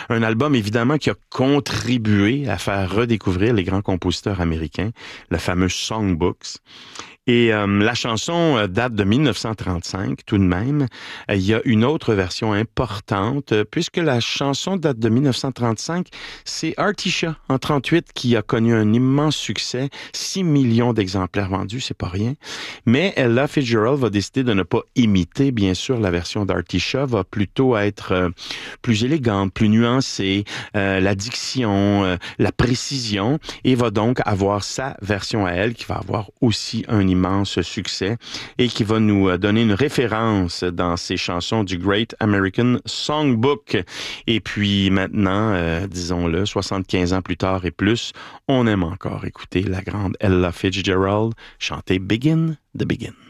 Un album, évidemment, qui a contribué à faire redécouvrir les grands compositeurs américains, le fameux Songbooks. Et la chanson date de 1935 tout de même. Il y a une autre version importante, puisque la chanson date de 1935. C'est Artie Shaw, en 38, qui a connu un immense succès. 6 millions d'exemplaires vendus, c'est pas rien. Mais Ella Fitzgerald va décider de ne pas imiter, bien sûr, la version d'Artie Shaw, va plutôt être plus élégante, plus nuancée, la diction, la précision, et va donc avoir sa version à elle, qui va avoir aussi un immense succès et qui va nous donner une référence dans ses chansons du Great American Songbook. Et puis maintenant, disons-le, 75 ans plus tard et plus, on aime encore écouter la grande Ella Fitzgerald chanter Begin the Begin.